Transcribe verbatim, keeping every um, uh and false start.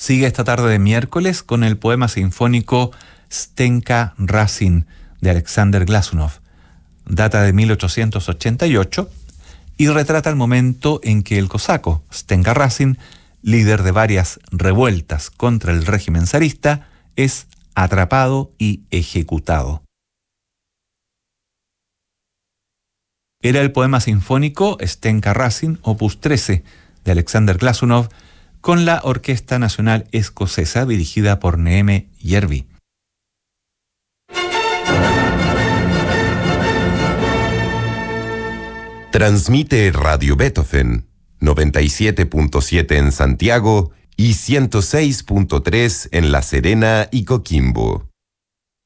Sigue esta tarde de miércoles con el poema sinfónico Stenka Razin de Alexander Glazunov. Data de mil ochocientos ochenta y ocho y retrata el momento en que el cosaco Stenka Razin, líder de varias revueltas contra el régimen zarista, es atrapado y ejecutado. Era el poema sinfónico Stenka Razin, opus trece, de Alexander Glazunov, con la Orquesta Nacional Escocesa dirigida por Neeme Järvi. Transmite Radio Beethoven, noventa y siete punto siete en Santiago y ciento seis punto tres en La Serena y Coquimbo.